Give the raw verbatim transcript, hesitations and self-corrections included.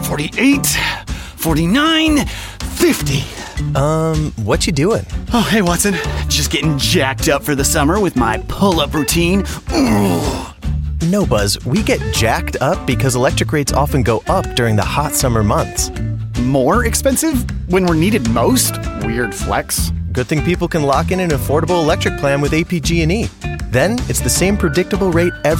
forty-eight, forty-nine, fifty. Um, what you doing? Oh, hey, Watson. Just getting jacked up for the summer with my pull-up routine. Ooh. No, Buzz, we get jacked up because electric rates often go up during the hot summer months. More expensive when we're needed most? Weird flex. Good thing people can lock in an affordable electric plan with A P G and E. Then it's the same predictable rate every